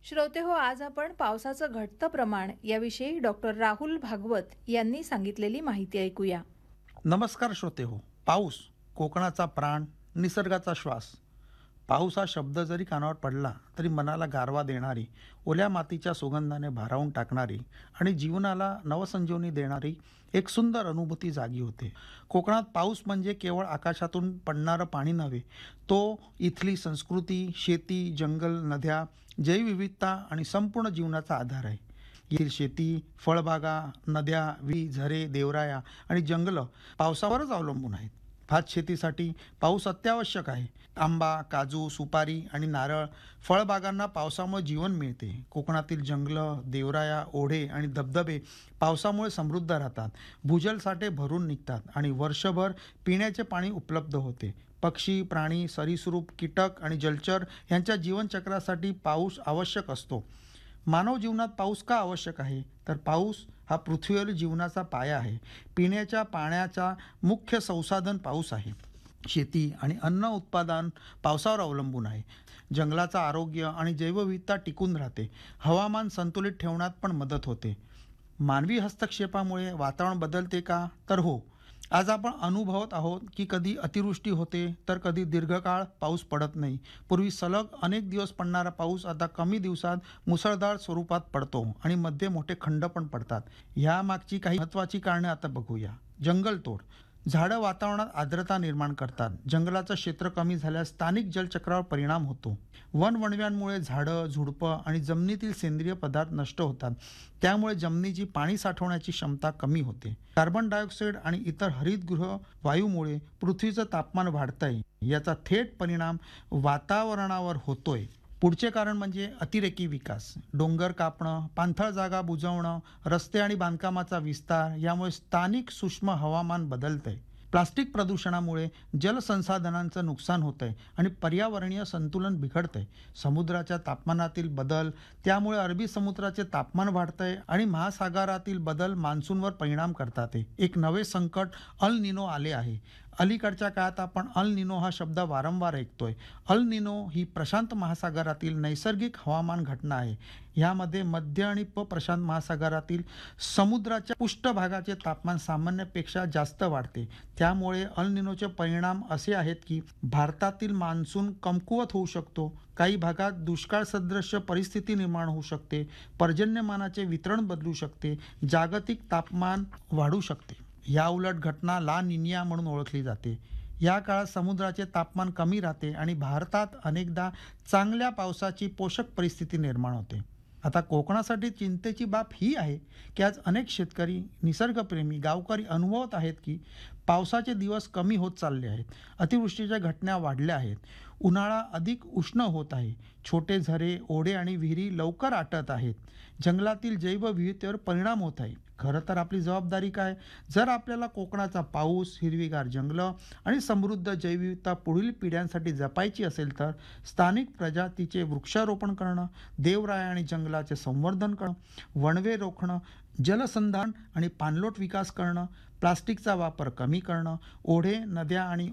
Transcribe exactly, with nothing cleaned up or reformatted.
श्रोते हो, आज आपण पावसाचं घटतं प्रमाण याविषयी डॉक्टर राहुल भागवत यांनी सांगितलेली माहिती ऐकूया. नमस्कार श्रोते हो. पाऊस कोकणाचा प्राण, निसर्गाचा श्वास. पाऊस हा शब्द जरी कानावर पडला तरी मनाला गारवा देणारी, ओल्या मातीच्या सुगंधाने भारावून टाकणारी आणि जीवनाला नवसंजीवनी देणारी एक सुंदर अनुभूती जागी होते. कोकणात पाऊस म्हणजे केवळ आकाशातून पडणारं पाणी नव्हे, तो इथली संस्कृती, शेती, जंगल, नद्या, जैवविविधता आणि संपूर्ण जीवनाचा आधार आहे. येथील शेती, फळबागा, नद्या, विहिरी, झरे, देवराया आणि जंगलं पावसावरच अवलंबून आहेत. भात शेतीसाठी पाऊस अत्यावश्यक आहे. आंबा, काजू, सुपारी आणि नारळ फळबागांना पावसामुळे जीवन मिळते. कोकणातील जंगलं, देवराया, ओढे आणि धबधबे पावसामुळे समृद्ध राहतात. भूजल साठे भरून निघतात आणि वर्षभर पिण्याचे पाणी उपलब्ध होते. पक्षी, प्राणी, सरीसृप, कीटक आणि जलचर यांच्या जीवनचक्रासाठी पाऊस आवश्यक असतो. मानव जीवनात पाऊस का आवश्यक आहे? तर पाऊस हा पृथ्वीवरील जीवनाचा पाया आहे. पिण्याच्या पाण्याचा मुख्य संसाधन पाऊस आहे. शेती आणि अन्न उत्पादन पावसावर अवलंबून आहे. जंगलाचं आरोग्य आणि जैवविविधता टिकून राहते. हवामान संतुलित ठेवण्यात पण मदत होते. मानवी हस्तक्षेपामुळे वातावरण बदलते का? तर हो. आज आपण अनुभवत आहोत की कधी अतिवृष्टी होते तर कधी दीर्घकाळ पाऊस पडत नाही. पूर्वी सलग अनेक दिवस पडणारा पाऊस आता कमी दिवसात मुसळधार स्वरूपात पडतो आणि मध्ये मोठे खंड पण पडतात. ह्यामागची काही महत्त्वाची कारणे आता बघूया. जंगलतोड. झाडं वातावरणात आर्द्रता निर्माण करतात. जंगलाचं क्षेत्र कमी झाल्यास स्थानिक जलचक्रावर परिणाम होतो. वनवणव्यांमुळे झाडं, झुडपं आणि जमिनीतील सेंद्रिय पदार्थ नष्ट होतात. त्यामुळे जमिनीची पाणी साठवण्याची क्षमता कमी होते. कार्बन डायऑक्साईड आणि इतर हरितगृह वायूमुळे पृथ्वीचं तापमान वाढतंय. याचा थेट परिणाम वातावरणावर होतोय. पुढचे कारण म्हणजे अतिरेकी विकास. डोंगर कापणं, पाणथळ जागा बुजवणं, रस्ते आणि बांधकामाचा विस्तार यामुळे स्थानिक सूक्ष्म हवामान बदलतंय. प्लास्टिक प्रदूषणामुळे जलसंसाधनांचं नुकसान होतंय आणि पर्यावरणीय संतुलन बिघडतंय. समुद्राच्या तापमानातील बदल, त्यामुळे अरबी समुद्राचे तापमान वाढतंय आणि महासागरातील बदल मान्सूनवर परिणाम करतात. एक नवे संकट अल निनो आले आहे. अलीकडच्या काळात आपण अल निनो हा शब्द वारंवार ऐकतोय. अल निनो ही प्रशांत महासागरातील नैसर्गिक हवामान घटना आहे. ह्यामध्ये मध्य आणि प प्रशांत महासागरातील समुद्राच्या पृष्ठभागाचे तापमान सामान्यपेक्षा जास्त वाढते. त्यामुळे अल निनोचे परिणाम असे आहेत की भारतातील मान्सून कमकुवत होऊ शकतो. काही भागात दुष्काळ सदृश्य परिस्थिती निर्माण होऊ शकते. पर्जन्यमानाचे वितरण बदलू शकते. जागतिक तापमान वाढू शकते. या उलट घटना ला निनिया म्हणून ओळखली जाते. या काळात समुद्राचे तापमान कमी राहते आणि भारतात अनेकदा चांगल्या पावसाची पोषक परिस्थिती निर्माण होते. आता कोकणासाठी चिंतेची बाब ही आहे की आज अनेक शेतकरी, निसर्गप्रेमी, गावकरी अनुभवत आहेत की पावसाचे दिवस कमी होत चालले आहेत. अतिवृष्टीच्या घटना वाढल्या आहेत. उन्हाळा अधिक उष्ण होत आहे. छोटे झरे, ओढे आणि विहिरी लवकर आटत आहेत. जंगलातील जैवविविधतेवर परिणाम होत आहे. खरं तर आपली जबाबदारी काय? जर आपल्याला कोकणाचा पाऊस, हिरवीगार जंगलं आणि समृद्ध जैवविविधता पुढील पिढ्यांसाठी जपायची असेल तर स्थानिक प्रजातीचे वृक्षारोपण करणं, देवराया आणि जंगलाचे संवर्धन करणं, वणवे रोखणं, जलसंधारण आणि पाणलोट विकास करणं, प्लास्टिकचा वापर कमी करणं, ओढे, नद्या आणि